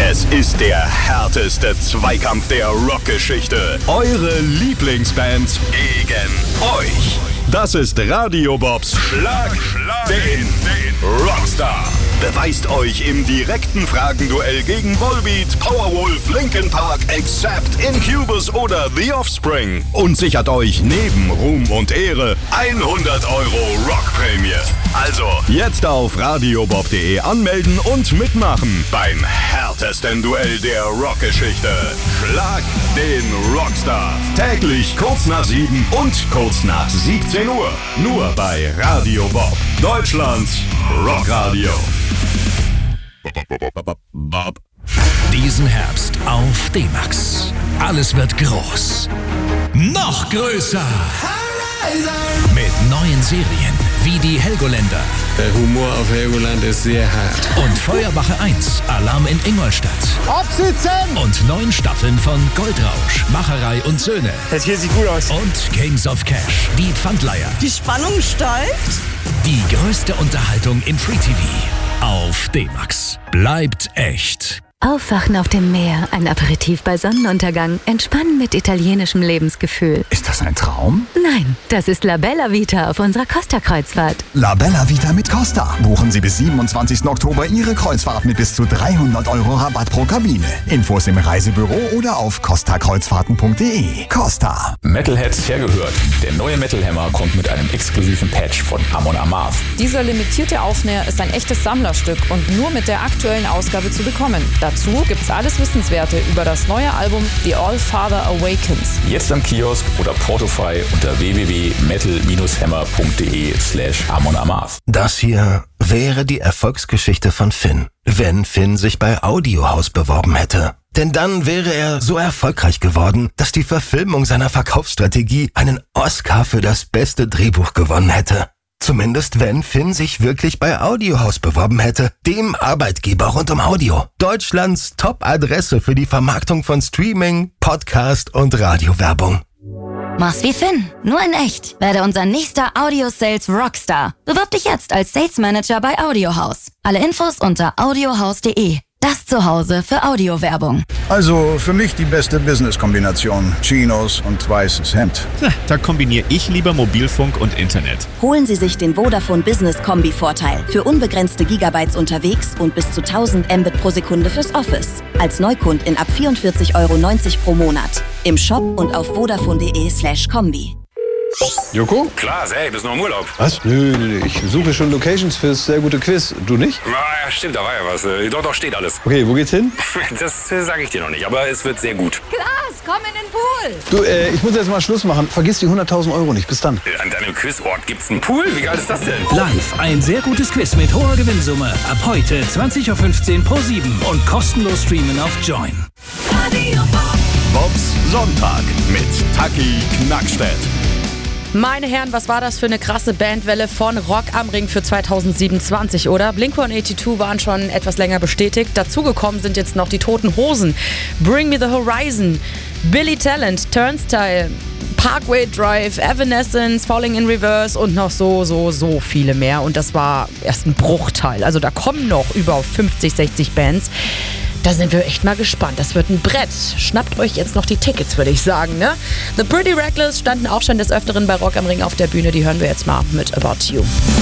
Es ist der härteste Zweikampf der Rockgeschichte. Eure Lieblingsbands gegen euch. Das ist Radio Bobs Schlag den Rockstar. Beweist euch im direkten Fragenduell gegen Volbeat, Powerwolf, Linkin Park, Accept, Incubus oder The Offspring. Und sichert euch neben Ruhm und Ehre 100 Euro Rockprämie. Also jetzt auf radiobob.de anmelden und mitmachen beim härtesten Duell der Rockgeschichte. Schlag den Rockstar. Täglich kurz nach 7 und kurz nach 17 Uhr. Nur bei Radio Bob. Deutschlands Rockradio. Diesen Herbst auf D-Max. Alles wird groß. Noch größer. Mit neuen Serien wie die Helgoländer. Der Humor auf Helgoland ist sehr hart. Und Feuerwache 1, Alarm in Ingolstadt. Absitzen! Und 9 Staffeln von Goldrausch, Macherei und Söhne. Das hier sieht gut aus. Und Kings of Cash, die Pfandleiher. Die Spannung steigt. Die größte Unterhaltung im Free TV. Auf D-Max. Bleibt echt. Aufwachen auf dem Meer, ein Aperitif bei Sonnenuntergang, entspannen mit italienischem Lebensgefühl. Ist das ein Traum? Nein, das ist La Bella Vita auf unserer Costa-Kreuzfahrt. La Bella Vita mit Costa. Buchen Sie bis 27. Oktober Ihre Kreuzfahrt mit bis zu 300 Euro Rabatt pro Kabine. Infos im Reisebüro oder auf costakreuzfahrten.de. Costa. Metalheads hergehört. Der neue Metal Hammer kommt mit einem exklusiven Patch von Amon Amarth. Dieser limitierte Aufnäher ist ein echtes Sammlerstück und nur mit der aktuellen Ausgabe zu bekommen. Dazu gibt's alles Wissenswerte über das neue Album The All Father Awakens. Jetzt am Kiosk oder portofrei unter www.metal-hammer.de/Amon Amarth. Das hier wäre die Erfolgsgeschichte von Finn, wenn Finn sich bei Audiohaus beworben hätte. Denn dann wäre er so erfolgreich geworden, dass die Verfilmung seiner Verkaufsstrategie einen Oscar für das beste Drehbuch gewonnen hätte. Zumindest wenn Finn sich wirklich bei Audiohaus beworben hätte, dem Arbeitgeber rund um Audio. Deutschlands Top-Adresse für die Vermarktung von Streaming, Podcast und Radiowerbung. Mach's wie Finn, nur in echt. Werde unser nächster Audio-Sales Rockstar. Bewirb dich jetzt als Sales Manager bei Audiohaus. Alle Infos unter audiohaus.de. Das Zuhause für Audiowerbung. Also für mich die beste Business-Kombination. Chinos und weißes Hemd. Da kombiniere ich lieber Mobilfunk und Internet. Holen Sie sich den Vodafone Business Kombi-Vorteil. Für unbegrenzte Gigabytes unterwegs und bis zu 1000 Mbit pro Sekunde fürs Office. Als Neukundin ab 44,90 Euro pro Monat. Im Shop und auf vodafone.de/kombi. Joko? Klar, hey, bist noch im Urlaub. Was? Nö, ich suche schon Locations fürs sehr gute Quiz. Du nicht? Ja, stimmt, da war ja was. Doch, steht alles. Okay, wo geht's hin? Das sage ich dir noch nicht, aber es wird sehr gut. Klaas, komm in den Pool. Du, ich muss jetzt mal Schluss machen. Vergiss die 100.000 Euro nicht. Bis dann. An deinem Quizort gibt's einen Pool? Wie geil ist das denn? Live, ein sehr gutes Quiz mit hoher Gewinnsumme. Ab heute 20.15 Uhr pro7 und kostenlos streamen auf Join. Bobs Sonntag mit Taki Knackstedt. Meine Herren, was war das für eine krasse Bandwelle von Rock am Ring für 2027, oder? Blink-182 waren schon etwas länger bestätigt. Dazugekommen sind jetzt noch die Toten Hosen, Bring Me the Horizon, Billy Talent, Turnstile, Parkway Drive, Evanescence, Falling in Reverse und noch so viele mehr. Und das war erst ein Bruchteil. Also da kommen noch über 50, 60 Bands. Da sind wir echt mal gespannt. Das wird ein Brett. Schnappt euch jetzt noch die Tickets, würde ich sagen, ne? The Pretty Reckless standen auch schon des Öfteren bei Rock am Ring auf der Bühne. Die hören wir jetzt mal mit About You.